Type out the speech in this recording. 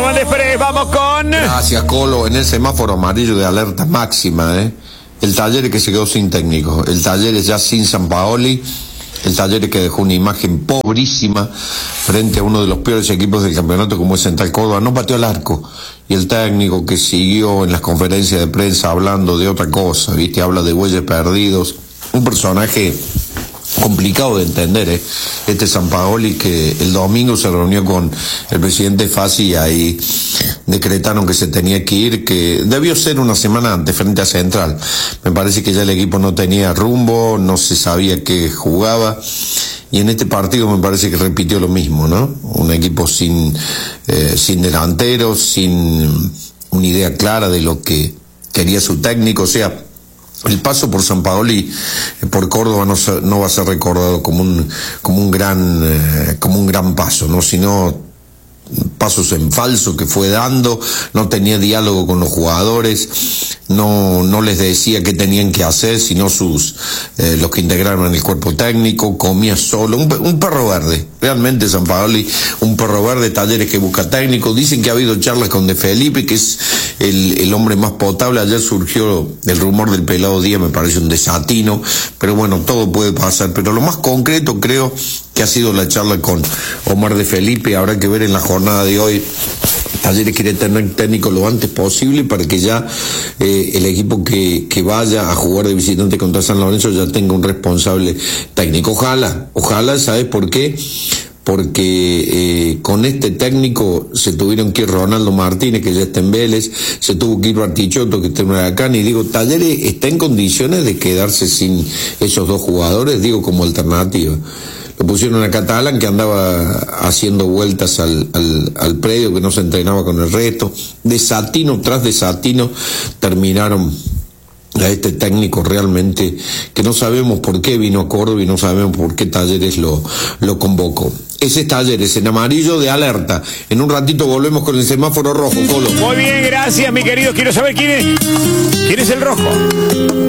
Román Desprez, vamos con... Gracias, Colo. En el semáforo amarillo de alerta máxima, el Talleres que se quedó sin técnico, el Talleres ya sin Sampaoli, el Talleres que dejó una imagen pobrísima frente a uno de los peores equipos del campeonato como es Central Córdoba, no pateó el arco, y el técnico que siguió en las conferencias de prensa hablando de otra cosa, ¿viste? Habla de bueyes perdidos, un personaje complicado de entender, este Sampaoli, que el domingo se reunió con el presidente Fassi y ahí decretaron que se tenía que ir, que debió ser una semana antes frente a Central. Me parece que ya el equipo no tenía rumbo, no se sabía qué jugaba, y en este partido me parece que repitió lo mismo, ¿no? Un equipo sin delanteros, sin una idea clara de lo que quería su técnico. O sea, el paso por Sampaoli por Córdoba no va a ser recordado como un gran paso, ¿no? Sino pasos en falso que fue dando, no tenía diálogo con los jugadores, no les decía qué tenían que hacer, sino los que integraron en el cuerpo técnico, comía solo, un perro verde, realmente Sampaoli, un perro verde. Talleres que busca técnico, dicen que ha habido charlas con De Felipe, que es el hombre más potable. Ayer surgió el rumor del Pelado Díaz, me parece un desatino, pero bueno, todo puede pasar, pero lo más concreto creo que ha sido la charla con Omar De Felipe. Habrá que ver en la jornada de hoy. Talleres quiere tener técnico lo antes posible para que ya el equipo que vaya a jugar de visitante contra San Lorenzo ya tenga un responsable técnico. Ojalá, ¿sabes por qué? Porque con este técnico se tuvieron que ir Ronaldo Martínez, que ya está en Vélez, se tuvo que ir Bartichotto, que está en Huracán, y digo, Talleres está en condiciones de quedarse sin esos dos jugadores, digo, como alternativa. Lo pusieron a Catalán, que andaba haciendo vueltas al predio, que no se entrenaba con el resto. Desatino tras desatino terminaron a este técnico realmente, que no sabemos por qué vino a Córdoba y no sabemos por qué Talleres lo convocó. Ese es Talleres en amarillo de alerta. En un ratito volvemos con el semáforo rojo, Colo. Muy bien, gracias, mi querido. Quiero saber quién es el rojo.